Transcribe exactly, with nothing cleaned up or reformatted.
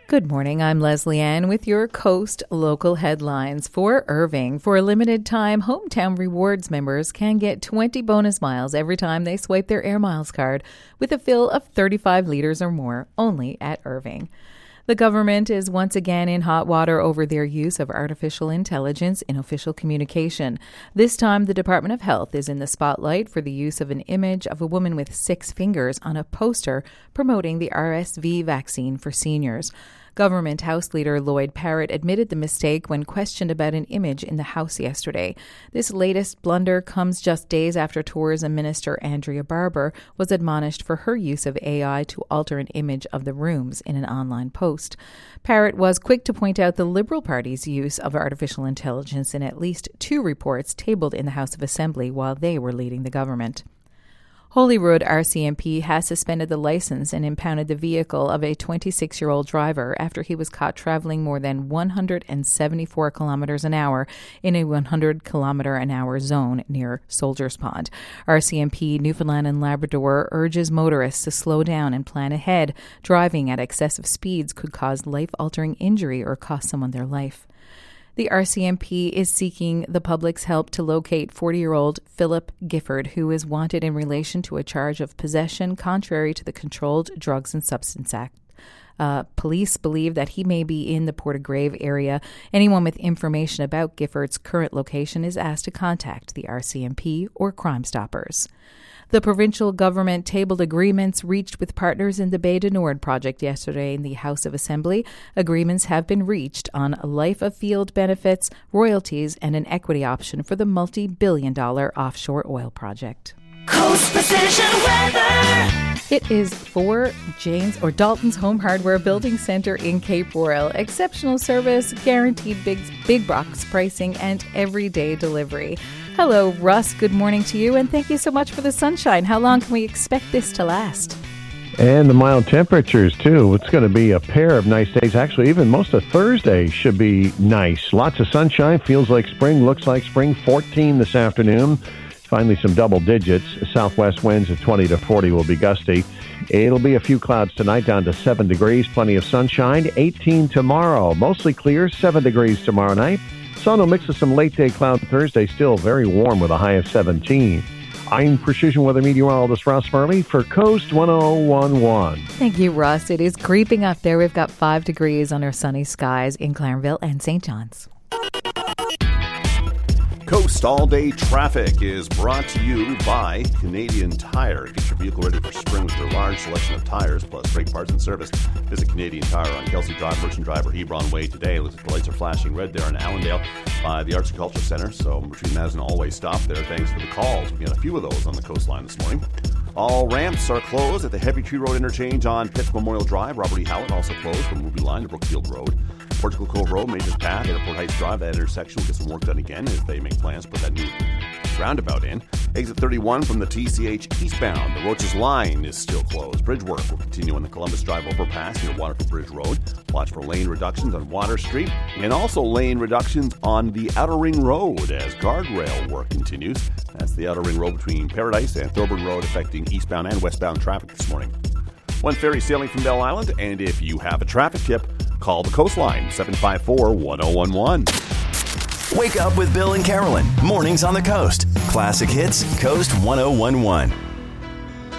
Good morning, I'm Leslie Ann with your Coast local headlines. For Irving, for a limited time, Hometown Rewards members can get twenty bonus miles every time they swipe their Air Miles card with a fill of thirty-five liters or more, only at Irving. The government is once again in hot water over their use of artificial intelligence in official communication. This time, the Department of Health is in the spotlight for the use of an image of a woman with six fingers on a poster promoting the R S V vaccine for seniors. Government House Leader Lloyd Parrott admitted the mistake when questioned about an image in the House yesterday. This latest blunder comes just days after Tourism Minister Andrea Barber was admonished for her use of A I to alter an image of the rooms in an online post. Parrott was quick to point out the Liberal Party's use of artificial intelligence in at least two reports tabled in the House of Assembly while they were leading the government. Holyrood R C M P has suspended the license and impounded the vehicle of a twenty-six-year-old driver after he was caught traveling more than one hundred seventy-four kilometers an hour in a one hundred kilometer an hour zone near Soldiers Pond. R C M P Newfoundland and Labrador urges motorists to slow down and plan ahead. Driving at excessive speeds could cause life-altering injury or cost someone their life. The R C M P is seeking the public's help to locate forty-year-old Philip Gifford, who is wanted in relation to a charge of possession contrary to the Controlled Drugs and Substance Act. Uh, police believe that he may be in the Portagrave area. Anyone with information about Gifford's current location is asked to contact the R C M P or Crime Stoppers. The provincial government tabled agreements reached with partners in the Bay du Nord project yesterday in the House of Assembly. Agreements have been reached on life of field benefits, royalties, and an equity option for the multi-billion dollar offshore oil project. Coast Precision Weather. It is for Jane's or Dalton's Home Hardware Building Center in Cape Royal. Exceptional service, guaranteed big, big box pricing, and everyday delivery. Hello, Russ. Good morning to you, and thank you so much for the sunshine. How long can we expect this to last? And the mild temperatures, too. It's going to be a pair of nice days. Actually, even most of Thursday should be nice. Lots of sunshine. Feels like spring. Looks like spring. fourteen this afternoon. Finally, some double digits. Southwest winds of twenty to forty will be gusty. It'll be a few clouds tonight, down to seven degrees. Plenty of sunshine. eighteen tomorrow. Mostly clear. seven degrees tomorrow night. Sun will mix with some late-day cloud Thursday. Still very warm with a high of seventeen. I'm Precision Weather Meteorologist Russ Murley for Coast one oh one point one. Thank you, Russ. It is creeping up there. We've got five degrees under sunny skies in Clarenville and Saint John's. Coast All-Day Traffic is brought to you by Canadian Tire. Get your vehicle ready for spring with their large selection of tires, plus brake parts and service. Visit Canadian Tire on Kelsey Drive, Merchant Drive, or Hebron Way today. Looks like the lights are flashing red there in Allendale by the Arts and Culture Center, so between that and always stop there. Thanks for the calls. We got a few of those on the coastline this morning. All ramps are closed at the Heavy Tree Road interchange on Pitts Memorial Drive. Robert E. Howlett also closed from Ruby Line to Brookfield Road. Portugal Cove Road, Majors Path, Airport Heights Drive, that intersection will get some work done again as they make plans to put that new roundabout in. Exit thirty-one from the T C H eastbound. The Roaches Line is still closed. Bridge work will continue on the Columbus Drive overpass near Waterford Bridge Road. Watch for lane reductions on Water Street and also lane reductions on the Outer Ring Road as guardrail work continues. That's the Outer Ring Road between Paradise and Thorburn Road, affecting eastbound and westbound traffic this morning. One ferry sailing from Bell Island, and if you have a traffic tip, call the Coastline, seven five four, one oh one one. Wake up with Bill and Carolyn. Mornings on the Coast. Classic Hits, Coast one oh one one.